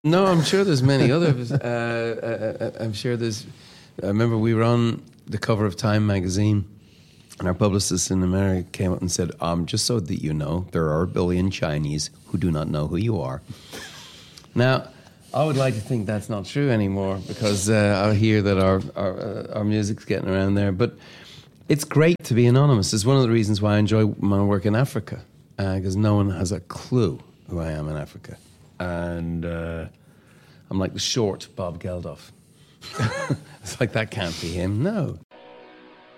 No, I'm sure there's many others. I'm sure there's... I remember we were on the cover of Time magazine, and our publicist in America came up and said, just so that you know, there are 1 billion Chinese who do not know who you are. Now, I would like to think that's not true anymore, because I hear that our music's getting around there. But it's great to be anonymous. It's one of the reasons why I enjoy my work in Africa, because no one has a clue who I am in Africa. And I'm like the short Bob Geldof. It's like, that can't be him. No.